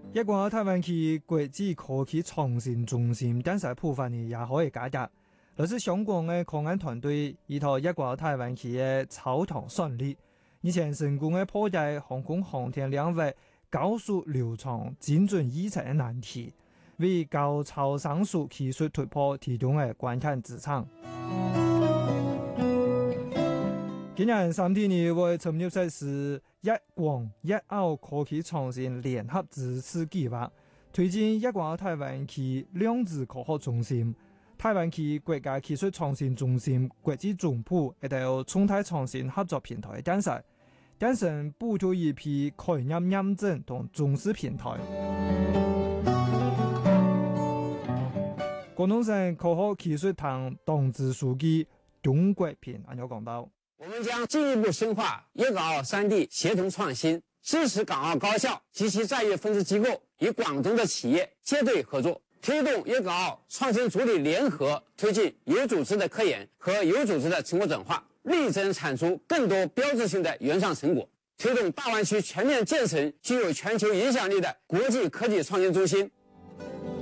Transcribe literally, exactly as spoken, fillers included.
一個台灣區國際科技創新中心當時部分呢也可以解答，這是香港嘅科研團隊依託一個台灣區嘅超強算力，以前成功嘅破解航空航天領域高速流暢精準預測嘅難題，為高超聲速技術突破提供嘅關鍵支撐。今年三天呢會參與嘅是一廣一澳科技創新聯合支持計劃，推進一廣台灣區量子科學中心、台灣區國家技術創新中心國際總部以及重大創新合作平台誕生，誕生補助一批概念驗證同重視平台。廣東省科學技術廳黨支書記董國平咁樣講到。 我們將進一步深化粵港澳三地協同創新，支持港澳高校及其在粵分支機構與廣東的企業結對合作，推動粵港澳創新主體聯合推進有組織的科研和有組織的成果轉化，力爭產出更多標誌性的原創成果，推動大灣區全面建成具有全球影響力的國際科技創新中心。